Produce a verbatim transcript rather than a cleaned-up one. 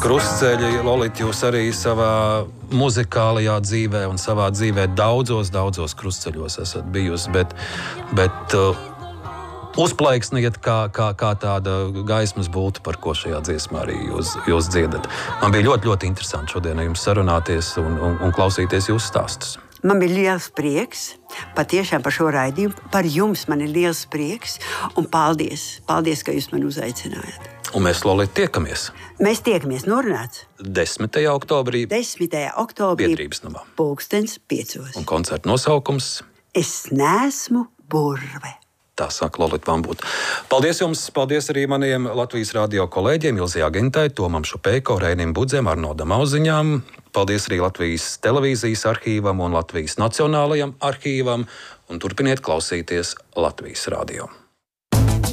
krustceļi. Lolita, jūs arī savā muzikālajā dzīvē un savā dzīvē daudzos, daudzos krustceļos esat bijusi, bet, bet uh, uzplaiksniet kā, kā, kā tāda gaismas būtu, par ko šajā dziesmā arī jūs, jūs dziedat. Man bija ļoti, ļoti interesanti šodien ar jums sarunāties un, un, un klausīties jūsu stāstus. Man bija liels prieks, patiešām par šo raidījumu. Par jums man ir liels prieks un paldies. Paldies, ka jūs mani uzaicinājāt. Un mēs, Lolita, tiekamies. Mēs tiekamies norunāts. desmitajā oktobrī. desmitajā oktobrī. Biedrības namā. Pulkstens piecos. Un koncerta nosaukums? Es neesmu burve. Tā saka Lolita Vambūta. Paldies jums, paldies arī maniem Latvijas radio kolēģiem Ilzijai Agentai, Tomam Šupēko, Reinim Budzem, Arnoldam Auziņām. Paldies arī Latvijas televīzijas arhīvam un Latvijas Nacionālajam arhīvam. Un turpiniet klausīties Latvijas radio.